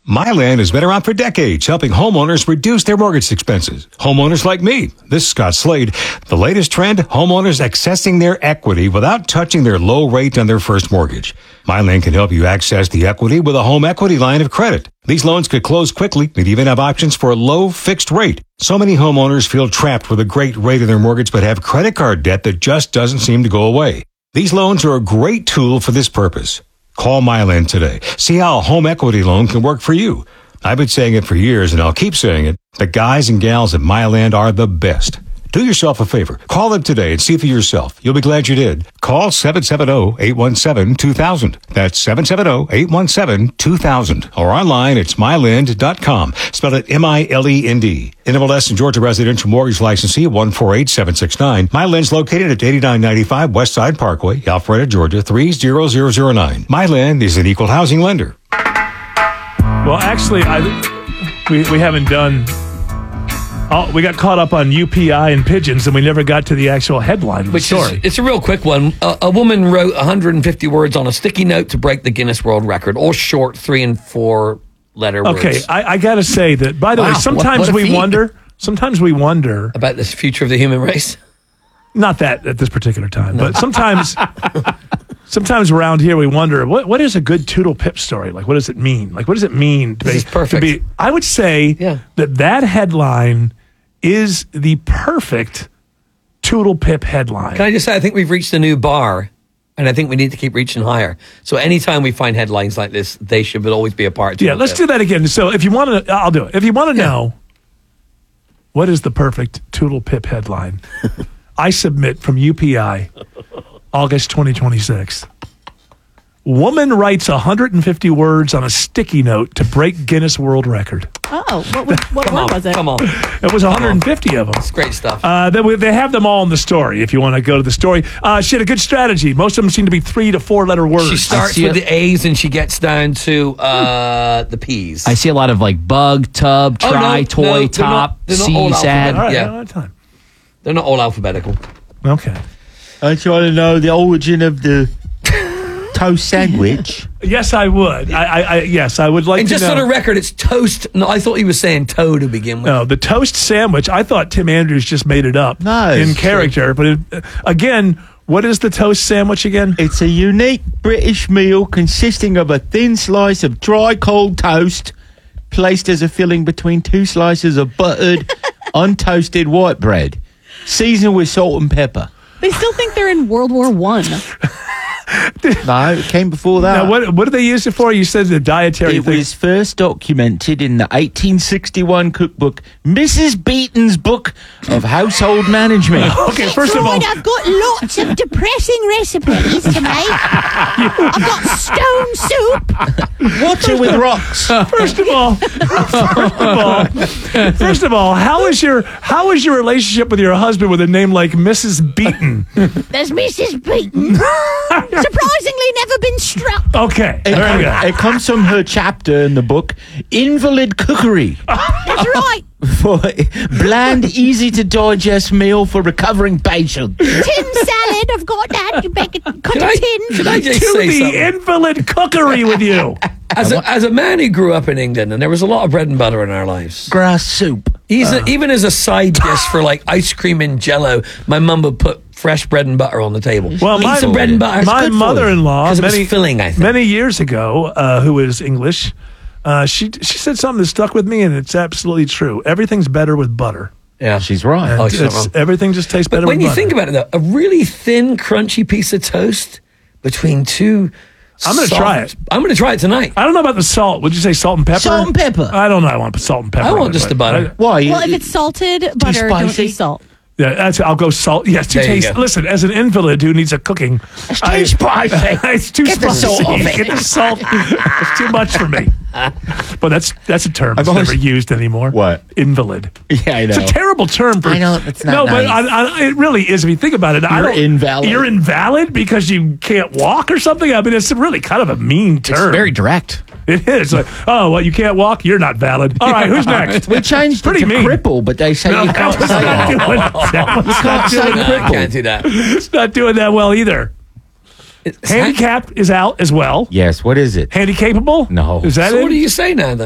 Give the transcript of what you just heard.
Myland has been around for decades, helping homeowners reduce their mortgage expenses. Homeowners like me. This is Scott Slade. The latest trend, homeowners accessing their equity without touching their low rate on their first mortgage. Myland can help you access the equity with a home equity line of credit. These loans could close quickly and even have options for a low fixed rate. So many homeowners feel trapped with a great rate on their mortgage but have credit card debt that just doesn't seem to go away. These loans are a great tool for this purpose. Call Myland today. See how a home equity loan can work for you. I've been saying it for years, and I'll keep saying it. The guys and gals at Myland are the best. Do yourself a favor. Call them today and see for yourself. You'll be glad you did. Call 770-817-2000. That's 770-817-2000. Or online, it's myland.com. Spell it M-I-L-E-N-D. NMLS and Georgia Residential Mortgage Licensee 148769. Myland's located at 8995 Westside Parkway, Alpharetta, Georgia 30009. Myland is an equal housing lender. Well, actually, we haven't done... Oh, we got caught up on UPI and pigeons, and we never got to the actual headline of the story. It's a real quick one. A woman wrote 150 words on a sticky note to break the Guinness World Record. All short 3 and 4 letter words. Okay, I got to say that, by the way, sometimes we wonder about the future of the human race. Not that at this particular time, but sometimes around here we wonder, what is a good Toodle Pip story? Like, what does it mean? Like, what does it mean This is perfect. to be? I would say that headline is the perfect Toodle Pip headline. Can I just say, I think we've reached a new bar, and I think we need to keep reaching higher. So anytime we find headlines like this, they should always be a part of Toodle let's Pip. do that again. So if you want to, I'll do it. If you want to know what is the perfect Toodle Pip headline, I submit from UPI, August 2026. Woman writes 150 words on a sticky note to break Guinness World Record. Oh, what word was it? Come on. It was 150 of them. It's great stuff. They have them all in the story if you want to go to the story. She had a good strategy. Most of them seem to be 3 to 4 letter words. She starts with the A's and she gets down to the P's. I see a lot of like bug, tub, try, toy, top, they're not C, all sad. All right, yeah. all right, time. They're not all alphabetical. Okay. I try to know the origin of the toast sandwich. Yes, I would. Yes, I would like And to just know. for the record, it's toast. No, I thought he was saying toe to begin with. No, the toast sandwich. I thought Tim Andrews just made it up in character. But again, what is the toast sandwich again? It's a unique British meal consisting of a thin slice of dry cold toast placed as a filling between 2 slices of buttered, untoasted white bread, seasoned with salt and pepper. They still think they're in World War I. No, it came before that. Now, what do they use it for? You said the dietary It thing. was first documented in the 1861 cookbook, Mrs. Beeton's Book of Household Management. Okay, first of all, I've got lots of depressing recipes to make. I've got stone soup. Water with rocks. First of all, how is your relationship with your husband with a name like Mrs. Beaton? There's Mrs. Beeton. Surprisingly never been struck. Okay, very good. It comes from her chapter in the book, Invalid Cookery. That's right. For bland, easy to digest meal for recovering patients. Tin salad. I've got that. You bake it, cut a tin. Can I just To say the something? invalid cookery with you. As a man who grew up in England, and there was a lot of bread and butter in our lives. Grass soup. Even as a side dish for like ice cream and Jello, my mum would put fresh bread and butter on the table. Well, Eat some bread and butter. My mother-in-law, 'Cause it was filling, I think. many years ago, who is English, she said something that stuck with me, and it's absolutely true. Everything's better with butter. Yeah, She's right. And she's not wrong. everything just tastes better But when with you butter. think about it, though, a really thin, crunchy piece of toast between two. I'm going to try it. I'm going to try it tonight. I don't know about the salt. Would you say salt and pepper? Salt and pepper. I don't know. I want to put salt and pepper. I want on it, just but the butter. Why? Well, if it's salted butter, don't spicy? use salt. Yeah, I'll go salt. Yes, too There you tasty. go. Listen, as an invalid who needs a cooking, It's too spicy. It's too Get the spicy. salt off it. Get the salt. It's too much for me. But that's a term that's always- never used anymore. What? Invalid. Yeah, I know. It's a terrible term for. I know, it's not No, but nice. it really is. If you think about it, You're invalid. You're invalid because you can't walk or something. I mean, it's really kind of a mean term. It's very direct. It is. Like, oh, well, you can't walk. You're not valid. All right, who's next? We changed Pretty it to mean. cripple, but they say you can't it's say not that. doing that. It's not say doing No, that. I can't do that. It's not doing that well either. Handicapped is out as well. Yes, what is it? Handicapable? No. Is that So it? what do you say now, then?